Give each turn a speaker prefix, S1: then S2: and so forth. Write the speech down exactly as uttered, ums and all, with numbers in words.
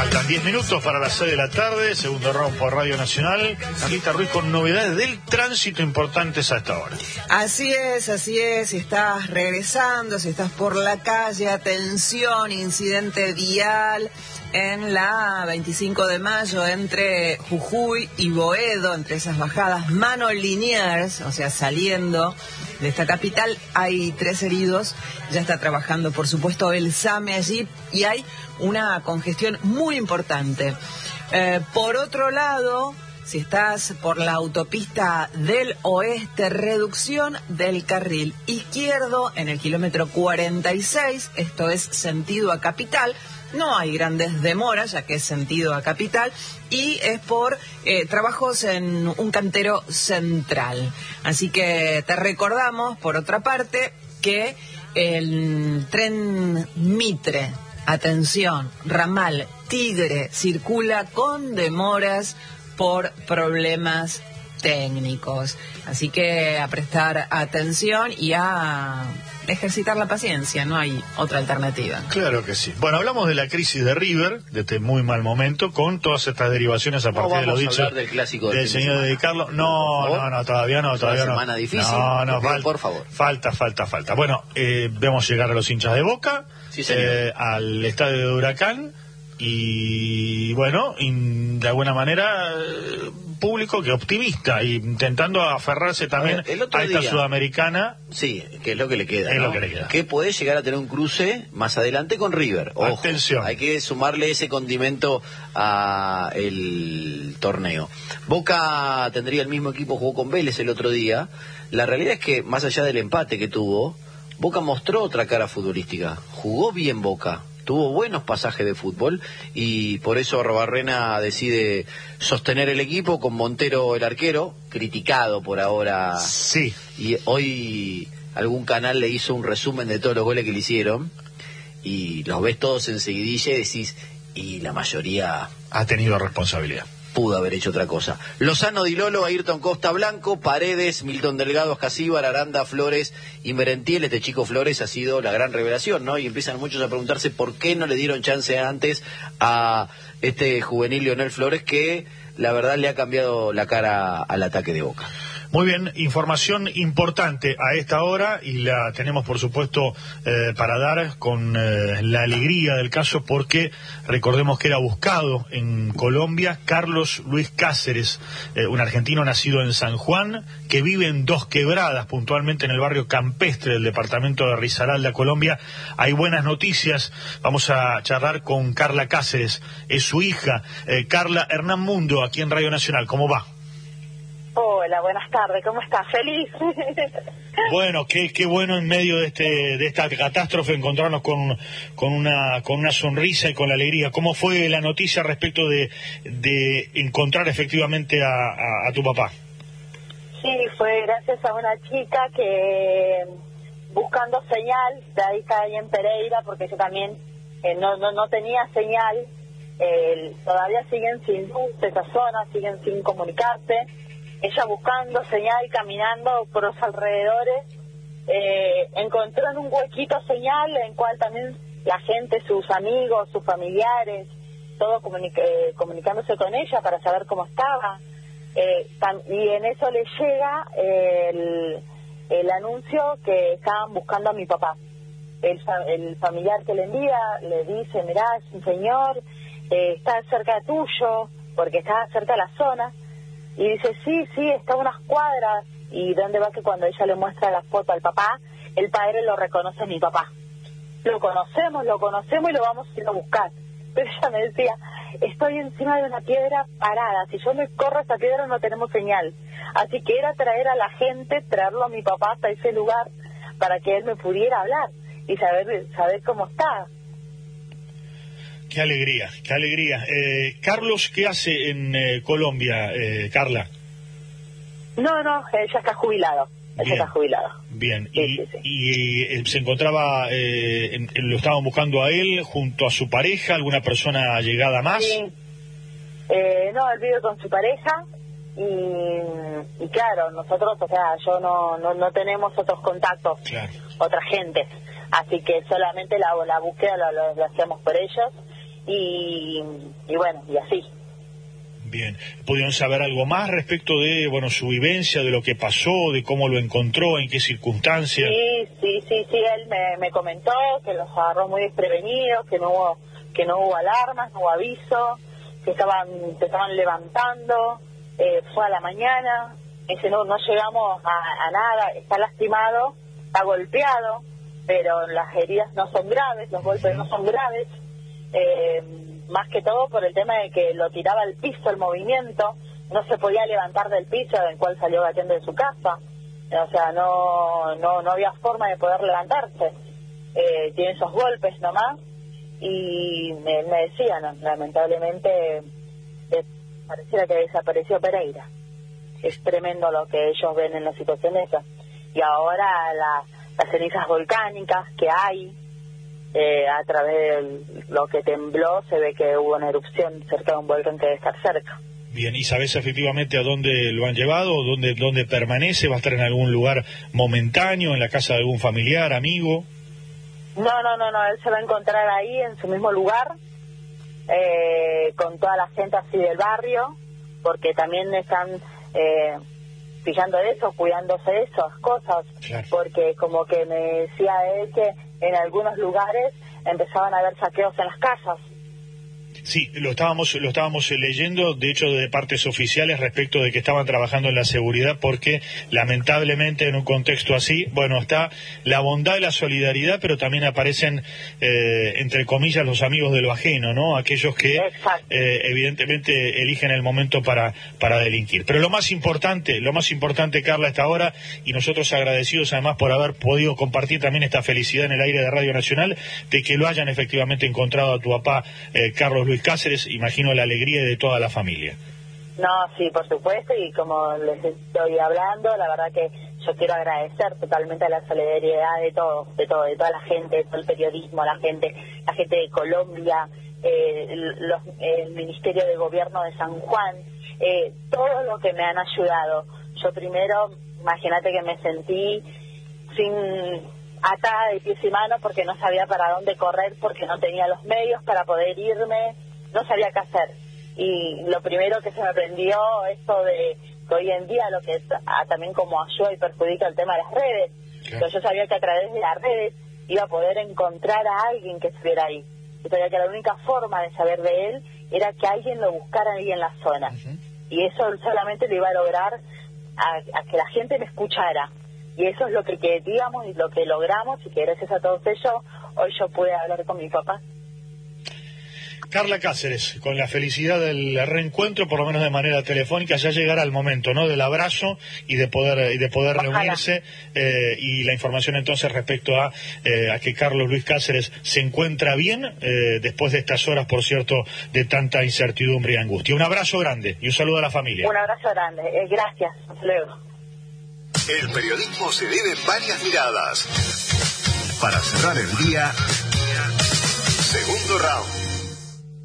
S1: Faltan diez minutos para las seis de la tarde, segundo round por Radio Nacional. Carlita Ruiz con novedades del tránsito importantes a esta hora.
S2: Así es, así es. Si estás regresando, si estás por la calle, atención, incidente vial en la veinticinco de mayo entre Jujuy y Boedo, entre esas bajadas Mano Liniers, o sea, saliendo de esta capital, hay tres heridos. Ya está trabajando, por supuesto, el SAME allí y hay una congestión muy importante. Eh, por otro lado, si estás por la autopista del oeste, reducción del carril izquierdo en el kilómetro cuarenta y seis, esto es sentido a capital. No hay grandes demoras, ya que es sentido a capital, y es por eh, trabajos en un cantero central. Así que te recordamos, por otra parte, que el tren Mitre, atención, ramal Tigre, circula con demoras por problemas técnicos. Así que a prestar atención y a ejercitar la paciencia, no hay otra alternativa.
S1: Claro que sí. Bueno, hablamos de la crisis de River, de este muy mal momento, con todas estas derivaciones a partir
S3: no
S1: de los dichos
S3: a hablar del clásico
S1: del, del señor de Carlos. No, no, no, todavía no, todavía no.
S3: Una semana difícil.
S1: No, no, falta,
S3: por favor.
S1: Falta, falta, falta. Bueno, eh, vemos llegar a los hinchas de Boca,
S3: sí, señor.
S1: eh, al estadio de Huracán, y bueno, y de alguna manera eh, público que optimista, y intentando aferrarse también a, ver, a esta día, sudamericana.
S3: Sí, que es lo que le queda,
S1: es
S3: ¿no?
S1: lo que le queda.
S3: Que puede llegar a tener un cruce más adelante con River. Ojo,
S1: atención.
S3: Hay que sumarle ese condimento a el torneo. Boca tendría el mismo equipo, jugó con Vélez el otro día. La realidad es que, más allá del empate que tuvo, Boca mostró otra cara futbolística. Jugó bien Boca. Tuvo buenos pasajes de fútbol y por eso Arbarrena decide sostener el equipo con Montero el arquero, criticado por ahora.
S1: Sí.
S3: Y hoy algún canal le hizo un resumen de todos los goles que le hicieron y los ves todos enseguidilla y decís, y la mayoría
S1: ha tenido responsabilidad.
S3: Pudo haber hecho otra cosa. Lozano, Di Lolo, Ayrton Costa Blanco, Paredes, Milton Delgado, Ascasíbar, Aranda, Flores y Merentiel. Este chico Flores ha sido la gran revelación, ¿no? Y empiezan muchos a preguntarse por qué no le dieron chance antes a este juvenil Leonel Flores, que la verdad le ha cambiado la cara al ataque de Boca.
S1: Muy bien, información importante a esta hora y la tenemos por supuesto eh, para dar con eh, la alegría del caso, porque recordemos que era buscado en Colombia Carlos Luis Cáceres, eh, un argentino nacido en San Juan, que vive en Dos Quebradas, puntualmente en el barrio campestre del departamento de Risaralda, Colombia. Hay buenas noticias, vamos a charlar con Carla Cáceres, es su hija. eh, Carla, Hernán Mundo, aquí en Radio Nacional, ¿cómo va?
S4: Hola, buenas tardes, ¿cómo estás? Feliz.
S1: Bueno, qué qué bueno en medio de este de esta catástrofe encontrarnos con con una con una sonrisa y con la alegría. ¿Cómo fue la noticia respecto de de encontrar efectivamente a, a, a tu papá?
S4: Sí, fue gracias a una chica que buscando señal, de ahí caí en Pereira, porque yo también eh, no, no no tenía señal, eh, todavía siguen sin luz esa zona, siguen sin comunicarse. Ella buscando señal, caminando por los alrededores, eh, encontró en un huequito señal en cual también la gente, sus amigos, sus familiares, todo comunica, eh, comunicándose con ella para saber cómo estaba. Eh, tam, y en eso le llega eh, el, el anuncio que estaban buscando a mi papá. El, el familiar que le envía le dice, mirá, es un señor, eh, está cerca tuyo, porque está cerca de la zona. Y dice, sí, sí, está a unas cuadras. Y dónde va que cuando ella le muestra la foto al papá, el padre lo reconoce a mi papá. Lo conocemos, lo conocemos y lo vamos a ir a buscar. Pero ella me decía, estoy encima de una piedra parada. Si yo me corro a esa piedra no tenemos señal. Así que era traer a la gente, traerlo a mi papá hasta ese lugar para que él me pudiera hablar y saber, saber cómo está.
S1: Qué alegría, qué alegría. Eh, Carlos, ¿qué hace en eh, Colombia, eh, Carla?
S4: No, no, ella está jubilado. Ella
S1: Bien,
S4: está jubilado.
S1: Bien,
S4: sí,
S1: y,
S4: sí, sí.
S1: y eh, se encontraba, eh, en, lo estaban buscando a él junto a su pareja, alguna persona llegada más.
S4: Sí. Eh, no, él vive con su pareja y, y claro, nosotros, o sea, yo no, no, no tenemos otros contactos,
S1: claro,
S4: otra gente, así que solamente la, la búsqueda lo, lo, lo hacemos por ellos. Y, y bueno, y así.
S1: Bien, ¿pudieron saber algo más respecto de, bueno, su vivencia, de lo que pasó, de cómo lo encontró, en qué circunstancias?
S4: Sí, sí, sí, sí, él me, me comentó que los agarró muy desprevenidos, que no hubo, que no hubo alarmas, no hubo aviso, que estaban, se estaban levantando, eh, fue a la mañana, dice, no, no llegamos a, a nada, está lastimado, está golpeado, pero las heridas no son graves, los golpes no son graves, eh, más que todo por el tema de que lo tiraba al piso el movimiento, no se podía levantar del piso del cual salió batiendo de su casa, o sea, no no no había forma de poder levantarse, eh, tiene esos golpes nomás, y me, me decían, lamentablemente, eh, pareciera que desapareció Pereira. Es tremendo lo que ellos ven en la situación esa. Y ahora la, las cenizas volcánicas que hay, Eh, a través de lo que tembló, se ve que hubo una erupción cerca de un volcán que debe estar cerca.
S1: Bien, ¿y sabes efectivamente a dónde lo han llevado? ¿Dónde, dónde permanece? ¿Va a estar en algún lugar momentáneo, en la casa de algún familiar, amigo?
S4: No, no, no, no, él se va a encontrar ahí, en su mismo lugar, eh, con toda la gente así del barrio, porque también están eh, pillando eso, cuidándose de esas cosas, claro. Porque como que me decía él que en algunos lugares empezaban a haber saqueos en las casas.
S1: Sí, lo estábamos lo estábamos leyendo, de hecho, de partes oficiales respecto de que estaban trabajando en la seguridad, porque lamentablemente en un contexto así, bueno, está la bondad y la solidaridad, pero también aparecen, eh, entre comillas, los amigos de lo ajeno, ¿no? Aquellos que eh, evidentemente eligen el momento para para delinquir. Pero lo más importante, lo más importante, Carla, a esta hora, y nosotros agradecidos además por haber podido compartir también esta felicidad en el aire de Radio Nacional, de que lo hayan efectivamente encontrado a tu papá, eh, Carlos Luis Cáceres, imagino la alegría de toda la familia.
S4: No, sí, por supuesto, y como les estoy hablando, la verdad que yo quiero agradecer totalmente a la solidaridad de todos, de todo, de toda la gente, de todo el periodismo, la gente, la gente de Colombia, eh, los, el Ministerio de Gobierno de San Juan, eh, todo lo que me han ayudado. Yo primero, imagínate que me sentí sin atada de pies y manos porque no sabía para dónde correr, porque no tenía los medios para poder irme, no sabía qué hacer. Y lo primero que se me aprendió esto de que hoy en día lo que es, ah, también como ayuda y perjudica el tema de las redes. Claro. Yo sabía que a través de las redes iba a poder encontrar a alguien que estuviera ahí. Yo sabía que la única forma de saber de él era que alguien lo buscara ahí en la zona. Uh-huh. Y eso solamente lo iba a lograr a, a que la gente me escuchara. Y eso es lo que queríamos y lo que logramos, y que gracias a todos ellos hoy yo pude hablar con mi papá.
S1: Carla Cáceres, con la felicidad del reencuentro, por lo menos de manera telefónica, ya llegará el momento, ¿no?, del abrazo y de poder y de poder reunirse, eh, y la información entonces respecto a, eh, a que Carlos Luis Cáceres se encuentra bien, eh, después de estas horas, por cierto, de tanta incertidumbre y angustia. Un abrazo grande y un saludo a la familia.
S4: Un abrazo grande, eh, gracias, hasta luego.
S5: El periodismo se vive en varias miradas. Para cerrar el día, segundo round.